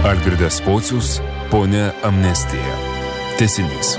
Algirdas Pocius, Ponia Amnestija. Tęsinys.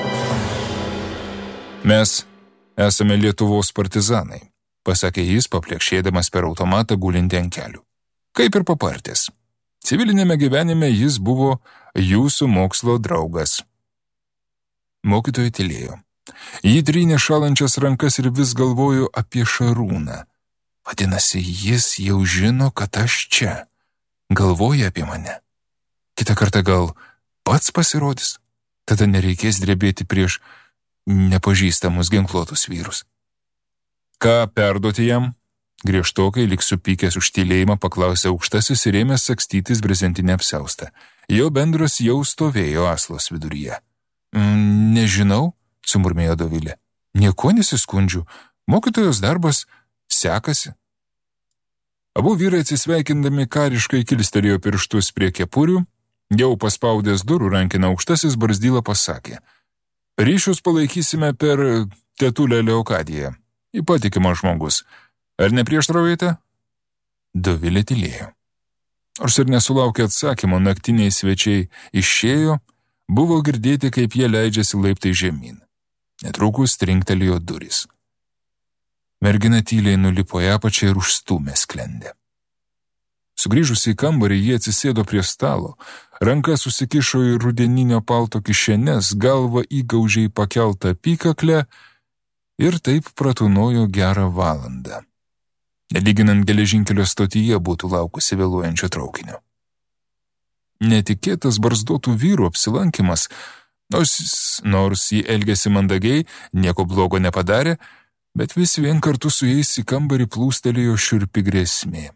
Mes esame Lietuvos partizanai, pasakė jis, paplekšėdamas per automatą gulintį ant kelių. Kaip ir papartis. Civilinėme gyvenime jis buvo jūsų mokslo draugas. Mokytoja tylėjo. Jį trynė šalančias rankas ir vis galvojo apie Šarūną. Vadinasi, jis jau žino, kad aš čia. Galvoja apie mane. Kitą kartą gal pats pasirodys. Tada nereikės drebėti prieš nepažįstamus ginkluotus vyrus. Ką perduoti jam? Griežtokai, lyg supykęs už tylėjimą, paklausė aukštasis ir ėmė sakstytis brezentinę apsiaustą. Jo bendras jau stovėjo aslos viduryje. Nežinau, sumurmėjo Dovilė. Nieko nesiskundžiu. Mokytojos darbas sekasi. Abu vyrai atsisveikindami kariškai kilstelėjo pirštus prie kepurių. Jau paspaudęs durų rankiną aukštasis Barzdyla pasakė. Ryšius palaikysime per tetulę Leokadiją. Ji patikimas žmogus. Ar neprieštraujate? Dovilė tylėjo. Nors ir nesulaukė atsakymo, naktiniai svečiai išėjo, buvo girdėti, kaip jie leidžiasi laiptai žemyn. Netrukus trinktelėjo durys. Mergina tyliai nulipo į apačią ir užstūmė sklendę. Sugrįžusi į kambarį, jie atsisėdo prie stalo, rankas susikišo į rudeninio palto kišenes, galvą įgaužė į pakeltą apykaklę ir taip pratūnojo gerą valandą. Nelyginant geležinkelio stotyje būtų laukusi vėluojančio traukinio. Netikėtas barzdotų vyrų apsilankimas, nors jį elgėsi mandagiai, nieko blogo nepadarė, bet vis vien kartu su jais į kambarį plūstelėjo šiurpi grėsmė.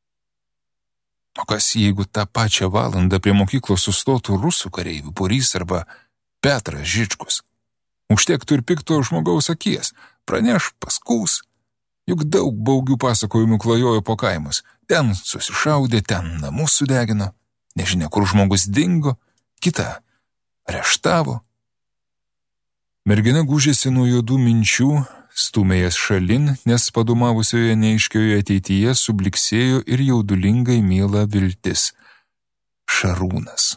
O kas jeigu tą pačią valandą prie mokyklos sustotų rusų kareivių būrys arba Petras Žičkus? Užtektų ir pikto žmogaus akies, praneš, paskūs. Juk daug baugių pasakojimų klajojo po kaimus. Ten susišaudė, ten namus sudegino, nežinia, kur žmogus dingo, kitą areštavo. Mergina gūžėsi nuo juodų minčių, stūmė jas šalin, nes padumavusioje neaiškioje ateityje subliksėjo ir jaudulingai miela viltis. Šarūnas.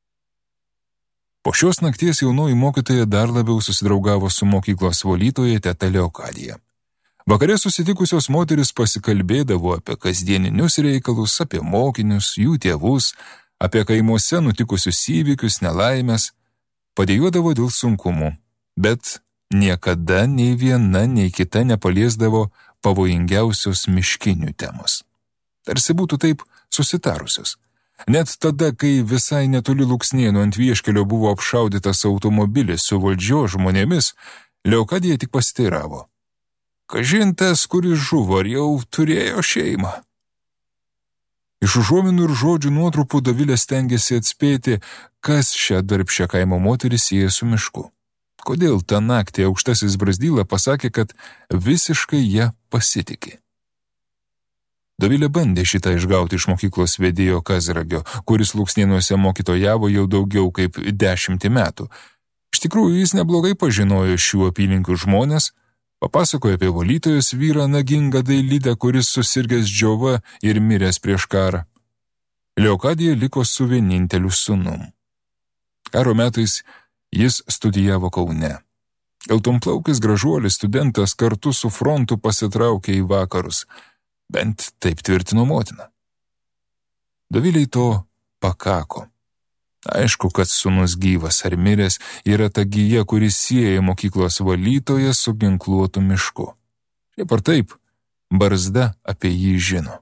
Po šios nakties jaunoji mokytoja dar labiau susidraugavo su mokyklos valytoja teta Leokadija. Vakare susitikusios moteris pasikalbėdavo apie kasdieninius reikalus, apie mokinius, jų tėvus, apie kaimuose nutikusius įvykius, nelaimės, padėjuodavo dėl sunkumų, bet niekada nei viena, nei kita nepaliesdavo pavojingiausios miškinių temos. Tarsi būtų taip susitarusios. Net tada, kai visai netoli Luksnėnų ant vieškelio buvo apšaudytas automobilis su valdžios žmonėmis, Leokadija tik pasiteiravo. Kažin tas, kuris žuvo, ar jau turėjo šeimą? Iš užuominų ir žodžių nuotrupų Dovilė stengėsi atspėti, kas šią darbščią kaimo moterį sieja su mišku. Kodėl tą naktį aukštasis Barzdyla pasakė, kad visiškai ją pasitikė. Dovilė bandė šitą išgauti iš mokyklos vedėjo Kazragio, kuris Luksnėnuose mokytojavo jau daugiau kaip 10 metų. Iš tikrųjų, jis neblogai pažinojo šių apylinkių žmonės, papasakojo apie valytojos vyrą nagingą Dailydę, kuris susirgęs džiova ir miręs prieš karą. Leokadija liko su vieninteliu sūnum. Karo metais jis studijavo Kaune. Geltonplaukis gražuolis studentas kartu su frontu pasitraukė į vakarus, bent taip tvirtino motina. Doviliai to pakako. Aišku, kad sūnus gyvas ar miręs yra ta gija, kuris sieja mokyklos valytoją su ginkluotu mišku. Šiaip ar taip, Barzda apie jį žino.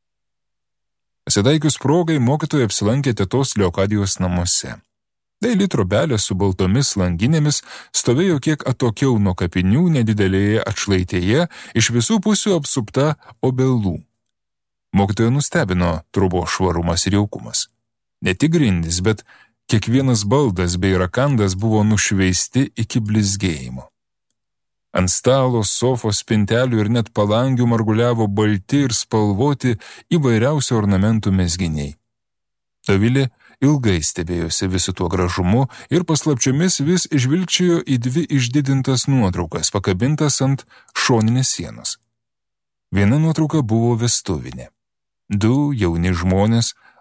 Pasitaikius progai, mokytoja apsilankė tetos Leokadijos namuose. Daili trobelė su baltomis langinėmis stovėjo kiek atokiau nuo kapinių nedidelėje atšlaitėje, iš visų pusių apsupta obelų. Mokytoja nustebino trobos švarumas ir jaukumas. Ne tik grindys, bet kiekvienas baldas bei rakandas buvo nušveisti iki blizgėjimo. Ant stalo, sofos, spintelių ir net palangių marguliavo balti ir spalvoti įvairiausių ornamentų mezginiai. Dovilė ilgai stebėjosi visu tuo gražumu ir paslapčiomis vis žvilgčiojo į 2 išdidintas nuotraukas, pakabintas ant šoninės sienos. Viena nuotrauka buvo vestuvinė. 2 jauni žmonės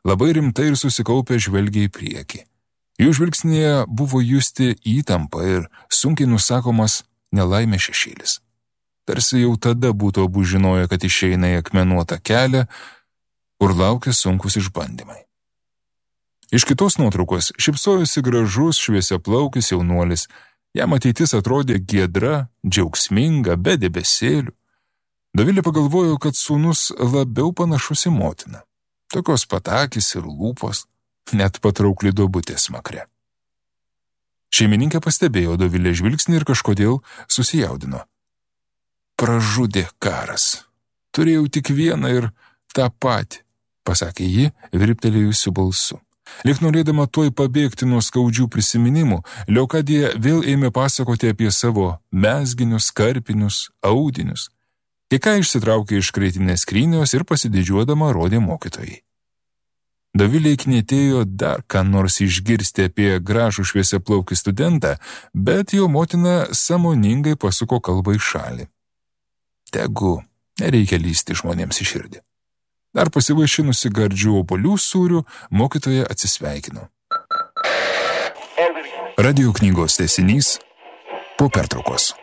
labai rimtai ir susikaupę žvelgė į priekį. Jų žvilgsnėje buvo justi įtampa ir sunkiai nusakomas nelaimės šešėlis. Tarsi jau tada būtų abu žinoję, kad išeina į akmenuotą kelią, kur laukia sunkus išbandymai. Iš kitos nuotraukos šypsojosi gražus šviesiaplaukis jaunuolis. Jam ateitis atrodė giedra, džiaugsminga, be debesėlių. Dovilė pagalvojo, kad sūnus labiau panašus į motiną. Tokios pat akys ir lūpos, net patraukli duobutė smakre. Šeimininkė pastebėjo Dovilės žvilgsnį ir kažkodėl susijaudino. Pražudė karas. Turėjau tik vieną ir tą patį, pasakė ji, virptelėjusiu balsu. Lyg norėdama tuoj pabėgti nuo skaudžių prisiminimų, Leokadija vėl ėmė pasakoti apie savo mezginius, karpinius, audinius. Kai ką išsitraukė iš kraitinės skrynios ir pasididžiuodama rodė mokytojai. Dovilė knietėjo dar ką nors išgirsti apie gražų šviesiaplaukį studentą, bet jo motina sąmoningai pasuko kalbą į šalį. Tegu, nereikia lįsti žmonėms į širdį. Dar pasivaišinusi gardžių obuolių sūrių, mokytoja atsisveikino. Radio knygos tęsinys po pertraukos.